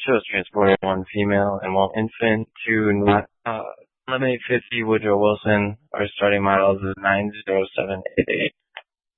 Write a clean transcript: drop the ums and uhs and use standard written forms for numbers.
shows transported one female and one infant to 1150 Woodrow Wilson. Our starting model is 90788.